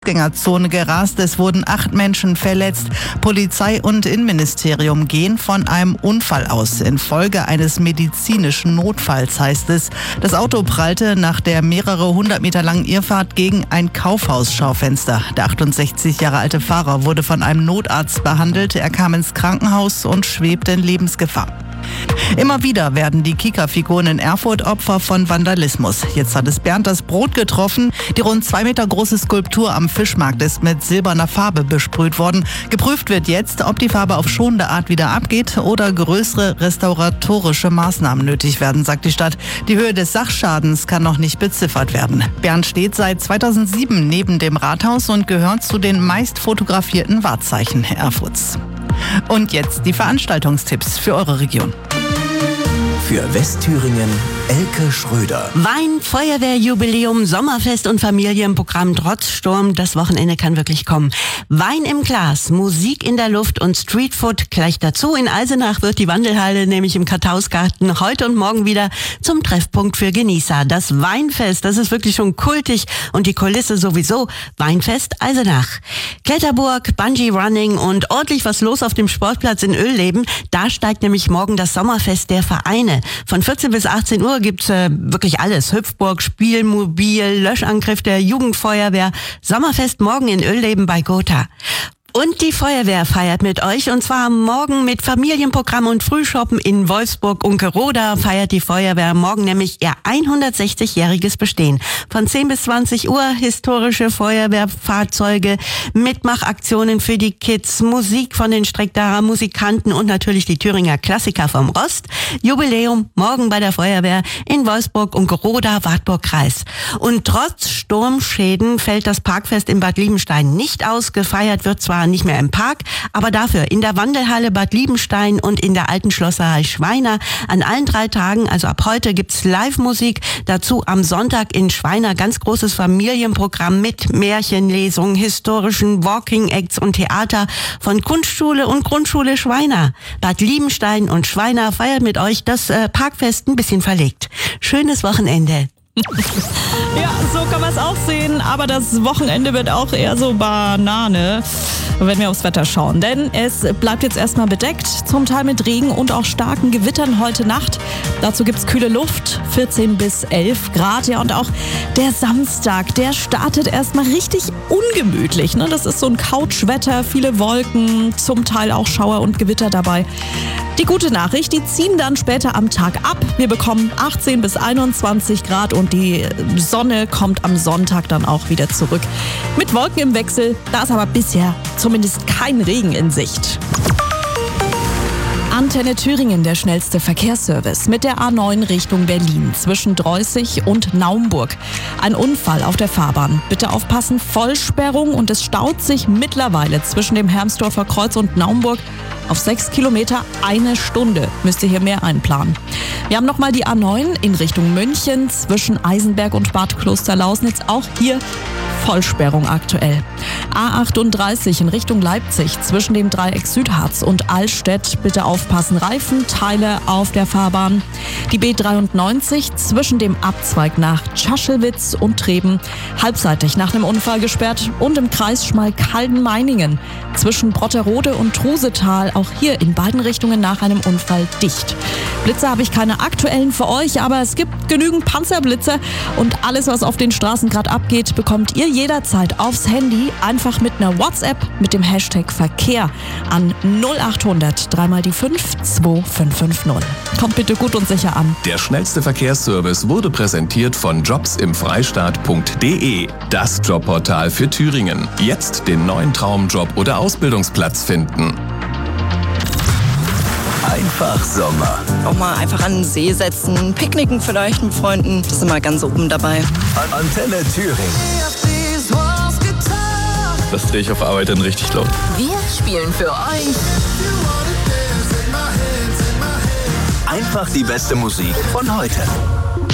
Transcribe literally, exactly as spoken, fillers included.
Fußgängerzone gerast. Es wurden acht Menschen verletzt. Polizei und Innenministerium gehen von einem Unfall aus. Infolge eines medizinischen Notfalls, heißt es. Das Auto prallte nach der mehrere hundert Meter langen Irrfahrt gegen ein Kaufhausschaufenster. Der achtundsechzig Jahre alte Fahrer wurde von einem Notarzt behandelt. Er kam ins Krankenhaus und schwebte in Lebensgefahr. Immer wieder werden die Kika-Figuren in Erfurt Opfer von Vandalismus. Jetzt hat es Bernd das Brot getroffen. Die rund zwei Meter große Skulptur am Fischmarkt ist mit silberner Farbe besprüht worden. Geprüft wird jetzt, ob die Farbe auf schonende Art wieder abgeht oder größere restauratorische Maßnahmen nötig werden, sagt die Stadt. Die Höhe des Sachschadens kann noch nicht beziffert werden. Bernd steht seit zweitausendsieben neben dem Rathaus und gehört zu den meist fotografierten Wahrzeichen Erfurts. Und jetzt die Veranstaltungstipps für eure Region. Für Westthüringen Elke Schröder. Wein, Feuerwehrjubiläum, Sommerfest und Familienprogramm trotz Sturm. Das Wochenende kann wirklich kommen. Wein im Glas, Musik in der Luft und Streetfood gleich dazu. In Eisenach wird die Wandelhalle nämlich im Karthausgarten heute und morgen wieder zum Treffpunkt für Genießer. Das Weinfest, das ist wirklich schon kultig und die Kulisse sowieso. Weinfest Eisenach. Kletterburg, Bungee-Running und ordentlich was los auf dem Sportplatz in Ölleben. Da steigt nämlich morgen das Sommerfest der Vereine. Von vierzehn bis achtzehn Uhr gibt's äh, wirklich alles. Hüpfburg, Spielmobil, Löschangriff der Jugendfeuerwehr. Sommerfest morgen in Ölleben bei Gotha. Und die Feuerwehr feiert mit euch, und zwar morgen mit Familienprogramm und Frühschoppen in Wolfsburg-Unkeroda feiert die Feuerwehr morgen nämlich ihr hundertsechzigjähriges Bestehen. Von zehn bis zwanzig Uhr historische Feuerwehrfahrzeuge, Mitmachaktionen für die Kids, Musik von den Streckdarer Musikanten und natürlich die Thüringer Klassiker vom Rost. Jubiläum morgen bei der Feuerwehr in Wolfsburg-Unkeroda, Wartburg-Kreis. Und trotz Sturmschäden fällt das Parkfest in Bad Liebenstein nicht aus. Gefeiert wird zwar nicht mehr im Park, aber dafür in der Wandelhalle Bad Liebenstein und in der alten Schlosserei Schweiner. An allen drei Tagen, also ab heute, gibt's Live-Musik. Dazu am Sonntag in Schweiner ganz großes Familienprogramm mit Märchenlesungen, historischen Walking-Acts und Theater von Kunstschule und Grundschule Schweiner. Bad Liebenstein und Schweiner feiert mit euch das äh, Parkfest ein bisschen verlegt. Schönes Wochenende. Ja, so kann man es auch sehen, aber das Wochenende wird auch eher so Banane, wenn wir aufs Wetter schauen. Denn es bleibt jetzt erstmal bedeckt, zum Teil mit Regen und auch starken Gewittern heute Nacht. Dazu gibt's kühle Luft, vierzehn bis elf Grad. Ja, und auch der Samstag, der startet erstmal richtig ungemütlich. Ne? Das ist so ein Couchwetter, viele Wolken, zum Teil auch Schauer und Gewitter dabei. Die gute Nachricht, die ziehen dann später am Tag ab. Wir bekommen achtzehn bis einundzwanzig Grad und die Sonne kommt am Sonntag dann auch wieder zurück. Mit Wolken im Wechsel, da ist aber bisher zumindest kein Regen in Sicht. Antenne Thüringen, der schnellste Verkehrsservice mit der A neun Richtung Berlin zwischen Dreußig und Naumburg. Ein Unfall auf der Fahrbahn. Bitte aufpassen, Vollsperrung, und es staut sich mittlerweile zwischen dem Hermsdorfer Kreuz und Naumburg auf sechs Kilometer eine Stunde. Müsst ihr hier mehr einplanen. Wir haben nochmal die A neun in Richtung München zwischen Eisenberg und Bad Klosterlausnitz. Auch hier Vollsperrung aktuell. A achtunddreißig in Richtung Leipzig zwischen dem Dreieck Südharz und Allstedt. Bitte aufpassen, Reifenteile auf der Fahrbahn. Die B dreiundneunzig zwischen dem Abzweig nach Tschaschewitz und Treben halbseitig nach einem Unfall gesperrt. Und im Kreis Schmalkalden-Meiningen zwischen Brotterode und Trusetal auch hier in beiden Richtungen nach einem Unfall dicht. Blitze habe ich keine aktuellen für euch, aber es gibt genügend Panzerblitze und alles, was auf den Straßen gerade abgeht, bekommt ihr jederzeit aufs Handy, einfach mit einer WhatsApp mit dem Hashtag Verkehr an null achthundert drei mal die fünf zwei fünf fünf null. Kommt bitte gut und sicher an. Der schnellste Verkehrsservice wurde präsentiert von jobs im freistaat punkt de, das Jobportal für Thüringen. Jetzt den neuen Traumjob oder Ausbildungsplatz finden. Einfach Sommer. Auch mal einfach an den See setzen, picknicken vielleicht mit Freunden. Das ist immer ganz oben dabei. Antenne Thüringen. Das drehe ich auf Arbeit dann richtig laut. Wir spielen für euch Einfach die beste Musik von heute.